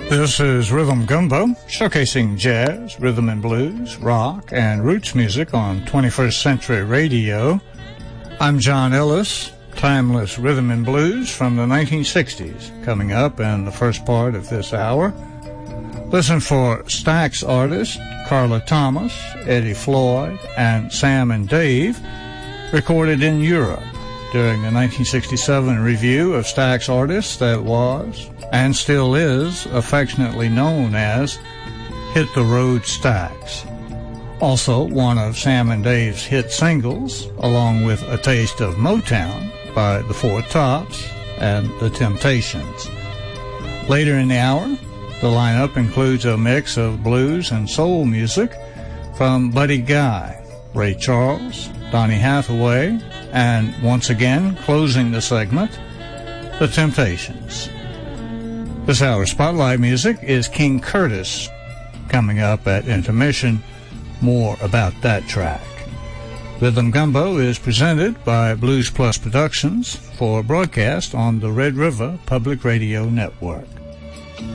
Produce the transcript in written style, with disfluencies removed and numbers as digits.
This is Rhythm Gumbo, showcasing jazz, rhythm and blues, rock, and roots music on 21st Century Radio. I'm John Ellis, timeless rhythm and blues from the 1960s, coming up in the first part of this hour. Listen for Stax artists Carla Thomas, Eddie Floyd, and Sam and Dave, recorded in Europe during the 1967 review of Stax artists that was, and still is, affectionately known as Hit the Road Stax. Also one of Sam and Dave's hit singles, along with A Taste of Motown by the Four Tops and The Temptations. Later in the hour, the lineup includes a mix of blues and soul music from Buddy Guy, Ray Charles, Donny Hathaway, and once again, closing the segment, The Temptations. This hour's spotlight music is King Curtis. Coming up at intermission, more about that track. Rhythm Gumbo is presented by Blues Plus Productions for broadcast on the Red River Public Radio Network.